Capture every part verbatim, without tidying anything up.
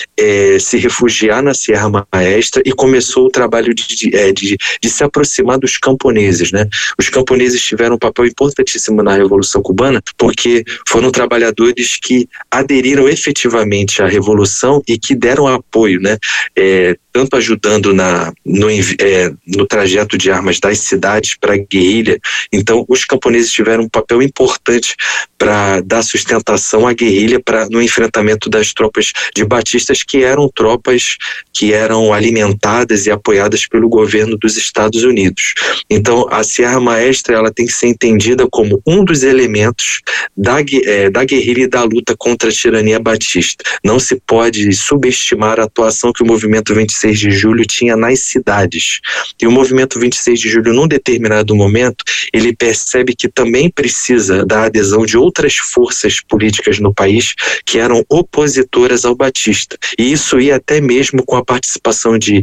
é, se refugiar na Sierra Maestra e começou o trabalho de, de, de, de se aproximar dos camponeses, né? Os camponeses tiveram um papel importantíssimo na Revolução Cubana, porque foram trabalhadores que aderiram efetivamente à Revolução e que deram apoio, né? É, tanto ajudando na, no, é, no trajeto de armas das cidades para a guerrilha. Então, os camponeses tiveram um papel importante para dar sustentação à guerrilha pra, no enfrentamento das tropas de Batistas, que eram tropas que eram alimentadas e apoiadas pelo governo dos Estados Unidos. Então, a Sierra Maestra ela tem que ser entendida como um dos elementos da, é, da guerrilha e da luta contra a tirania batista. Não se pode subestimar a atuação que o movimento vinte e seis de julho tinha nas cidades. E o movimento vinte e seis de julho, num determinado momento, ele percebe que também precisa da adesão de outras forças políticas no país que eram opositoras ao Batista. E isso ia até mesmo com a participação de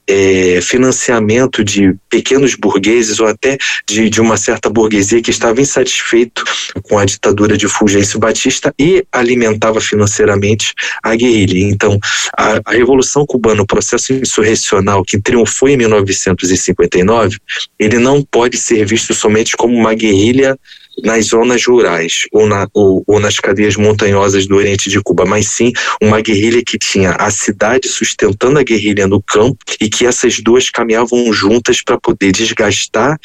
É, financiamento de pequenos burgueses ou até de, de uma certa burguesia que estava insatisfeito com a ditadura de Fulgêncio Batista e alimentava financeiramente a guerrilha. Então, a, a Revolução Cubana, o processo insurrecional que triunfou em mil novecentos e cinquenta e nove, ele não pode ser visto somente como uma guerrilha nas zonas rurais ou, na, ou, ou nas cadeias montanhosas do Oriente de Cuba, mas sim uma guerrilha que tinha a cidade sustentando a guerrilha no campo e que essas duas caminhavam juntas para poder desgastar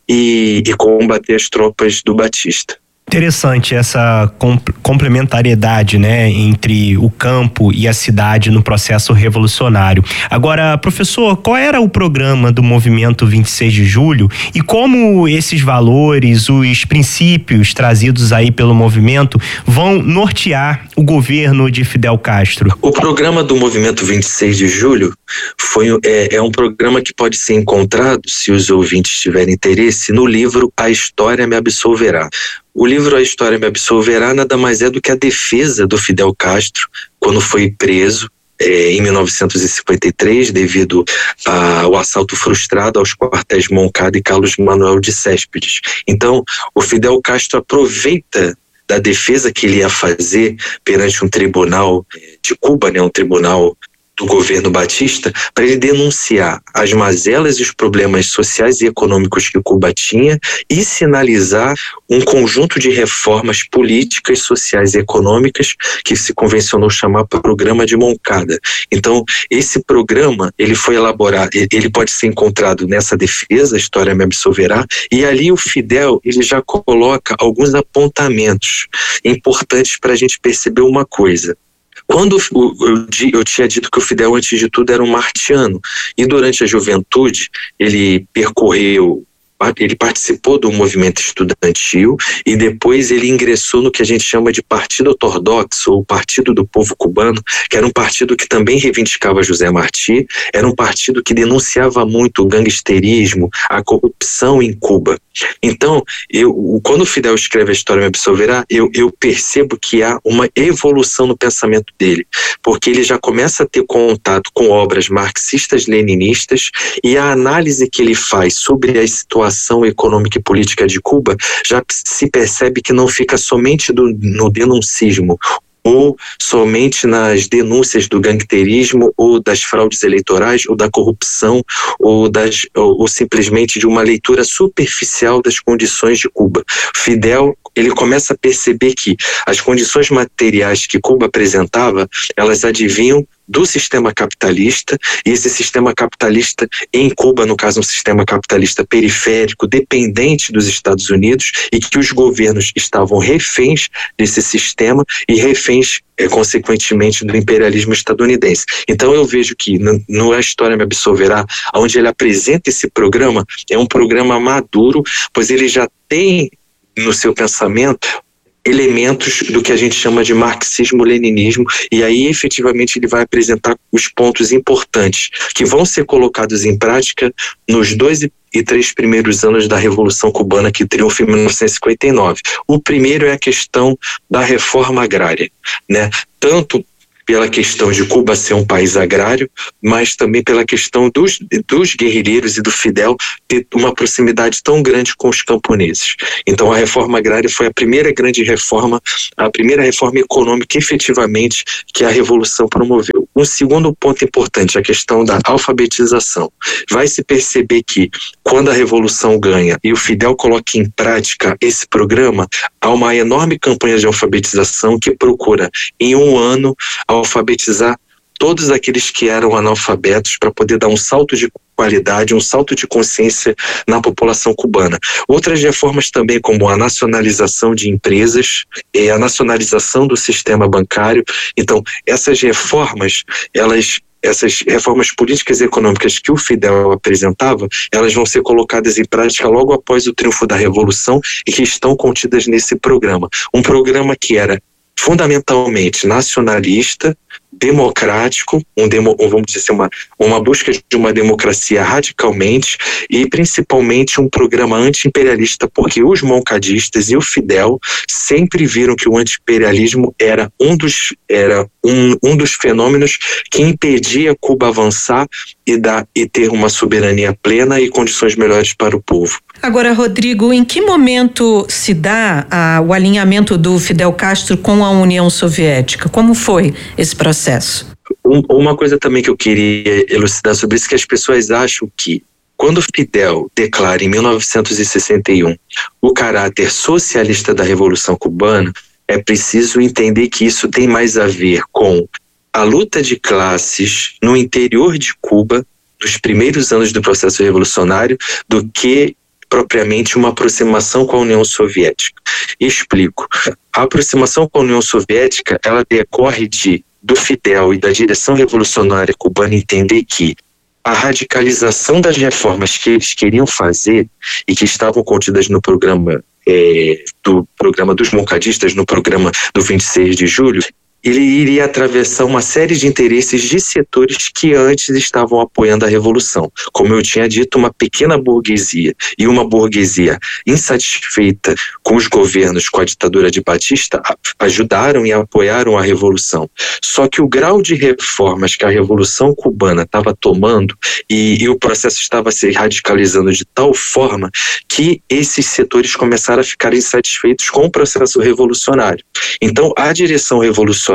e, e combater as tropas do Batista. Interessante essa complementariedade, né, entre o campo e a cidade no processo revolucionário. Agora, professor, qual era o programa do movimento vinte e seis de julho e como esses valores, os princípios trazidos aí pelo movimento vão nortear o governo de Fidel Castro? O programa do movimento vinte e seis de julho foi, é, é um programa que pode ser encontrado, se os ouvintes tiverem interesse, no livro A História Me Absolverá. O livro A História Me Absolverá nada mais é do que a defesa do Fidel Castro quando foi preso é, em mil novecentos e cinquenta e três devido ao assalto frustrado aos quartéis Moncada e Carlos Manuel de Céspedes. Então, o Fidel Castro aproveita da defesa que ele ia fazer perante um tribunal de Cuba, né, um tribunal do governo Batista, para ele denunciar as mazelas e os problemas sociais e econômicos que Cuba tinha e sinalizar um conjunto de reformas políticas, sociais e econômicas que se convencionou chamar Programa de Moncada. Então, esse programa, ele foi elaborado, ele pode ser encontrado nessa defesa, A História Me Absolverá, e ali o Fidel, ele já coloca alguns apontamentos importantes para a gente perceber uma coisa. Quando eu, eu tinha dito que o Fidel, antes de tudo, era um martiano, e durante a juventude ele percorreu, ele participou do movimento estudantil e depois ele ingressou no que a gente chama de Partido Ortodoxo, ou Partido do Povo Cubano, que era um partido que também reivindicava José Martí, era um partido que denunciava muito o gangsterismo, a corrupção em Cuba. Então, eu, quando o Fidel escreve A História Me Absolverá, eu, eu percebo que há uma evolução no pensamento dele, porque ele já começa a ter contato com obras marxistas-leninistas e a análise que ele faz sobre a situação econômica e política de Cuba já se percebe que não fica somente do, no denuncismo ou somente nas denúncias do gangsterismo ou das fraudes eleitorais ou da corrupção ou, das, ou, ou simplesmente de uma leitura superficial das condições de Cuba. Fidel, ele começa a perceber que as condições materiais que Cuba apresentava, elas advinham do sistema capitalista, e esse sistema capitalista em Cuba, no caso um sistema capitalista periférico, dependente dos Estados Unidos, e que os governos estavam reféns desse sistema e reféns, é, consequentemente, do imperialismo estadunidense. Então eu vejo que no, no A História Me Absolverá, onde ele apresenta esse programa, é um programa maduro, pois ele já tem no seu pensamento elementos do que a gente chama de marxismo-leninismo, e aí efetivamente ele vai apresentar os pontos importantes que vão ser colocados em prática nos dois e três primeiros anos da Revolução Cubana, que triunfa em mil novecentos e cinquenta e nove. O primeiro é a questão da reforma agrária, né? Tanto pela questão de Cuba ser um país agrário, mas também pela questão dos, dos guerrilheiros e do Fidel ter uma proximidade tão grande com os camponeses. Então a reforma agrária foi a primeira grande reforma, a primeira reforma econômica efetivamente que a Revolução promoveu. Um segundo ponto importante, a questão da alfabetização. Vai se perceber que quando a Revolução ganha e o Fidel coloca em prática esse programa, há uma enorme campanha de alfabetização que procura, em um ano, alfabetizar todos aqueles que eram analfabetos para poder dar um salto de qualidade, um salto de consciência na população cubana. Outras reformas também, como a nacionalização de empresas e a nacionalização do sistema bancário. Então, essas reformas, elas essas reformas políticas e econômicas que o Fidel apresentava, elas vão ser colocadas em prática logo após o triunfo da Revolução e que estão contidas nesse programa. Um programa que era fundamentalmente nacionalista, democrático, um demo, vamos dizer assim, uma, uma busca de uma democracia radicalmente e principalmente um programa anti-imperialista, porque os moncadistas e o Fidel sempre viram que o anti-imperialismo era um dos, era um, um dos fenômenos que impedia Cuba avançar e, dar, e ter uma soberania plena e condições melhores para o povo. Agora, Rodrigo, em que momento se dá ah, o alinhamento do Fidel Castro com a União Soviética? Como foi esse processo? Um, uma coisa também que eu queria elucidar sobre isso, que as pessoas acham que quando Fidel declara em mil novecentos e sessenta e um o caráter socialista da Revolução Cubana, é preciso entender que isso tem mais a ver com a luta de classes no interior de Cuba, dos primeiros anos do processo revolucionário, do que propriamente uma aproximação com a União Soviética. Explico. A aproximação com a União Soviética, ela decorre de, do Fidel e da direção revolucionária cubana entender que a radicalização das reformas que eles queriam fazer e que estavam contidas no programa, é, do programa dos moncadistas, no programa do vinte e seis de julho, ele iria atravessar uma série de interesses de setores que antes estavam apoiando a Revolução. Como eu tinha dito, uma pequena burguesia e uma burguesia insatisfeita com os governos, com a ditadura de Batista, ajudaram e apoiaram a Revolução. Só que o grau de reformas que a Revolução Cubana estava tomando e, e o processo estava se radicalizando de tal forma que esses setores começaram a ficar insatisfeitos com o processo revolucionário. Então, a direção revolucionária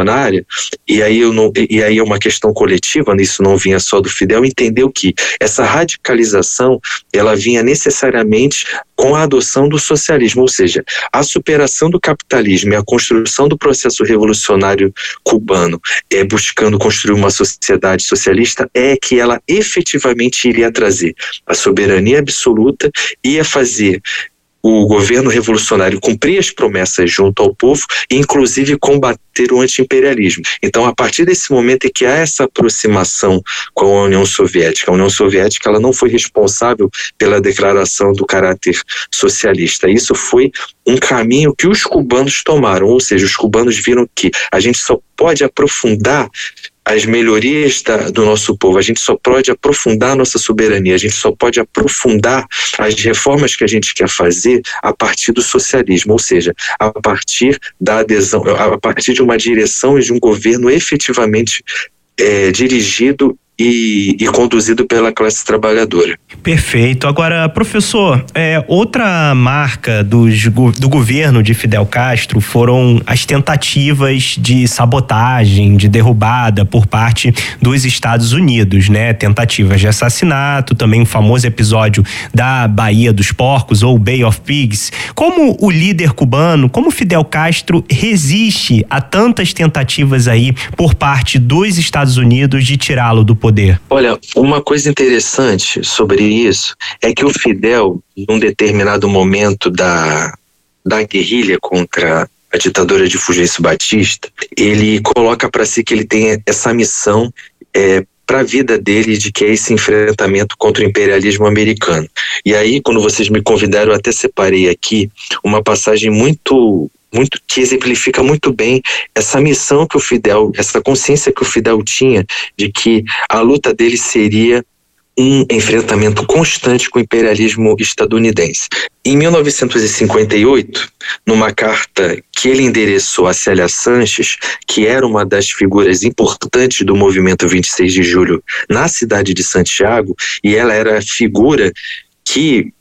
E aí, eu não, e aí é uma questão coletiva, isso não vinha só do Fidel, entendeu que essa radicalização ela vinha necessariamente com a adoção do socialismo, ou seja, a superação do capitalismo e a construção do processo revolucionário cubano, é, buscando construir uma sociedade socialista, é que ela efetivamente iria trazer a soberania absoluta, ia fazer o governo revolucionário cumprir as promessas junto ao povo e inclusive combater o anti-imperialismo. Então, a partir desse momento é que há essa aproximação com a União Soviética. A União Soviética ela não foi responsável pela declaração do caráter socialista. Isso foi um caminho que os cubanos tomaram, ou seja, os cubanos viram que a gente só pode aprofundar as melhorias da, do nosso povo, a gente só pode aprofundar a nossa soberania, a gente só pode aprofundar as reformas que a gente quer fazer a partir do socialismo, ou seja, a partir da adesão, a partir de uma direção e de um governo efetivamente é, dirigido E, e conduzido pela classe trabalhadora. Perfeito. Agora, professor, é, outra marca dos, do governo de Fidel Castro foram as tentativas de sabotagem, de derrubada por parte dos Estados Unidos, né? Tentativas de assassinato, também o famoso episódio da Baía dos Porcos ou Bay of Pigs. Como o líder cubano, como Fidel Castro resiste a tantas tentativas aí por parte dos Estados Unidos de tirá-lo do poder? Poder. Olha, uma coisa interessante sobre isso é que o Fidel, num determinado momento da, da guerrilha contra a ditadura de Fulgêncio Batista, ele coloca para si que ele tem essa missão é, para a vida dele, de que é esse enfrentamento contra o imperialismo americano. E aí, quando vocês me convidaram, eu até separei aqui uma passagem muito... Muito, que exemplifica muito bem essa missão que o Fidel, essa consciência que o Fidel tinha de que a luta dele seria um enfrentamento constante com o imperialismo estadunidense. Em mil novecentos e cinquenta e oito, numa carta que ele endereçou a Célia Sanches, que era uma das figuras importantes do movimento vinte e seis de julho na cidade de Santiago, e ela era a figura que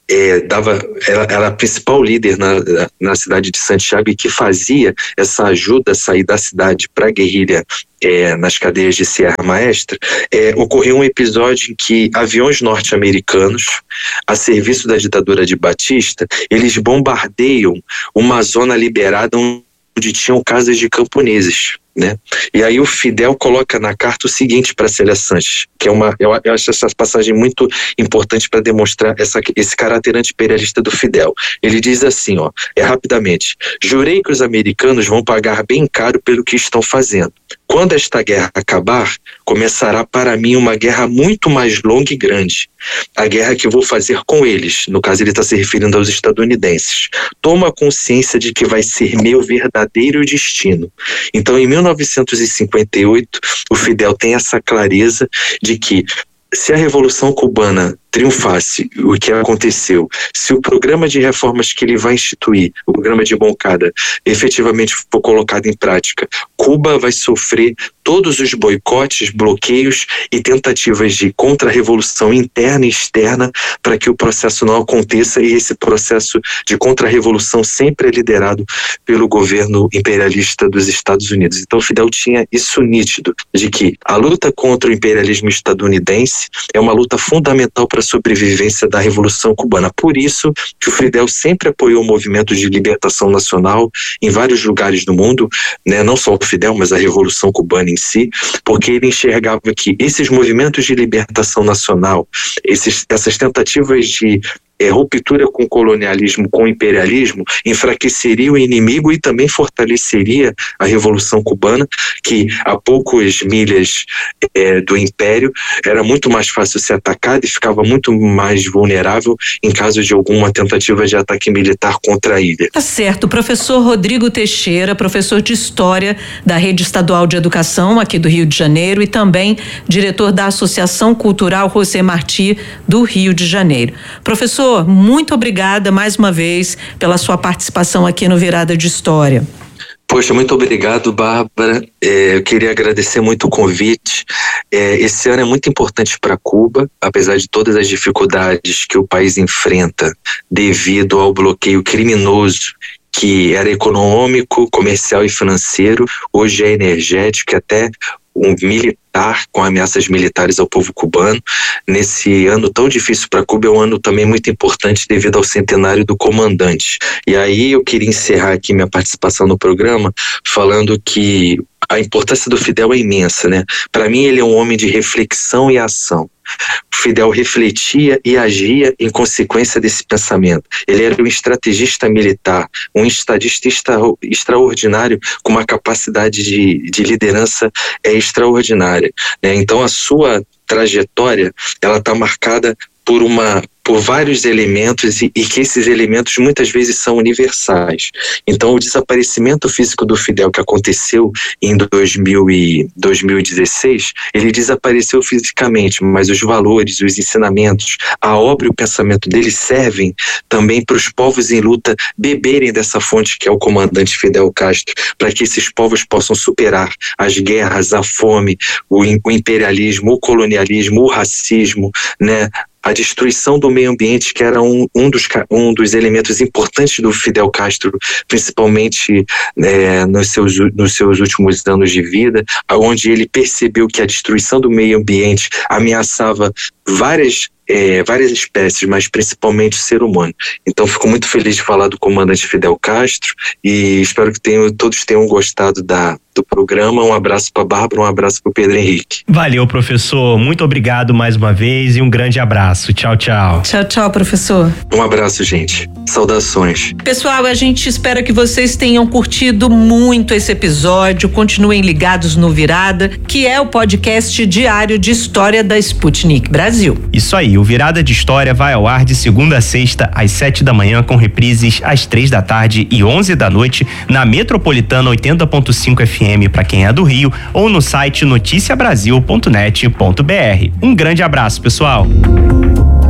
é, dava, ela era a principal líder na, na cidade de Santiago e que fazia essa ajuda a sair da cidade para a guerrilha é, nas cadeias de Sierra Maestra, é, ocorreu um episódio em que aviões norte-americanos, a serviço da ditadura de Batista, eles bombardeiam uma zona liberada onde tinham casas de camponeses, né? E aí o Fidel coloca na carta o seguinte para Célia Sanches, que é uma, eu, eu acho essa passagem muito importante para demonstrar essa, esse caráter anti-imperialista do Fidel. Ele diz assim, ó, é rapidamente: jurei que os americanos vão pagar bem caro pelo que estão fazendo. Quando esta guerra acabar, começará para mim uma guerra muito mais longa e grande. A guerra que vou fazer com eles. No caso, ele está se referindo aos estadunidenses. Toma consciência de que vai ser meu verdadeiro destino. Então, em mil novecentos e cinquenta e oito, o Fidel tem essa clareza de que se a Revolução Cubana triunfasse, o que aconteceu, se o programa de reformas que ele vai instituir, o programa de Moncada, efetivamente for colocado em prática, Cuba vai sofrer todos os boicotes, bloqueios e tentativas de contra-revolução interna e externa para que o processo não aconteça, e esse processo de contra-revolução sempre é liderado pelo governo imperialista dos Estados Unidos. Então Fidel tinha isso nítido, de que a luta contra o imperialismo estadunidense é uma luta fundamental para a sobrevivência da Revolução Cubana. Por isso que o Fidel sempre apoiou o movimento de libertação nacional em vários lugares do mundo, né? Não só o Fidel, mas a Revolução Cubana em si, porque ele enxergava que esses movimentos de libertação nacional, esses, essas tentativas de É, ruptura com o colonialismo, com o imperialismo, enfraqueceria o inimigo e também fortaleceria a Revolução Cubana, que a poucas milhas é, do Império era muito mais fácil ser atacada e ficava muito mais vulnerável em caso de alguma tentativa de ataque militar contra a ilha. Tá certo. Professor Rodrigo Teixeira, professor de História da Rede Estadual de Educação aqui do Rio de Janeiro e também diretor da Associação Cultural José Martí do Rio de Janeiro. Professor, muito obrigada mais uma vez pela sua participação aqui no Virada de História. Poxa, muito obrigado, Bárbara. É, eu queria agradecer muito o convite. É, esse ano é muito importante para Cuba, apesar de todas as dificuldades que o país enfrenta devido ao bloqueio criminoso que era econômico, comercial e financeiro, hoje é energético e até um militar, com ameaças militares ao povo cubano. Nesse ano tão difícil para Cuba, é um ano também muito importante devido ao centenário do comandante. E aí eu queria encerrar aqui minha participação no programa falando que a importância do Fidel é imensa, né? Para mim ele é um homem de reflexão e ação. Fidel refletia e agia em consequência desse pensamento. Ele era um estrategista militar, um estadista extra, extraordinário, com uma capacidade de, de liderança é, extraordinária, né? Então a sua trajetória, ela está marcada por uma por vários elementos e, e que esses elementos muitas vezes são universais. Então o desaparecimento físico do Fidel que aconteceu em dois mil e dezesseis, ele desapareceu fisicamente, mas os valores, os ensinamentos, a obra e o pensamento dele servem também para os povos em luta beberem dessa fonte que é o comandante Fidel Castro, para que esses povos possam superar as guerras, a fome, o, o imperialismo, o colonialismo, o racismo, né? A destruição do meio ambiente, que era um, um, dos, um dos elementos importantes do Fidel Castro, principalmente é, nos, seus, nos seus últimos anos de vida, onde ele percebeu que a destruição do meio ambiente ameaçava várias É, várias espécies, mas principalmente o ser humano. Então fico muito feliz de falar do comandante Fidel Castro e espero que tenham, todos tenham gostado da, do programa. Um abraço para a Bárbara, um abraço para o Pedro Henrique. Valeu, professor. Muito obrigado mais uma vez e um grande abraço. Tchau, tchau. Tchau, tchau, professor. Um abraço, gente. Saudações. Pessoal, a gente espera que vocês tenham curtido muito esse episódio. Continuem ligados no Virada, que é o podcast diário de história da Sputnik Brasil. Isso aí. O Virada de História vai ao ar de segunda a sexta, às sete da manhã, com reprises às três da tarde e onze da noite, na Metropolitana oitenta ponto cinco F M para quem é do Rio, ou no site noticia brasil ponto net ponto b r. Um grande abraço, pessoal!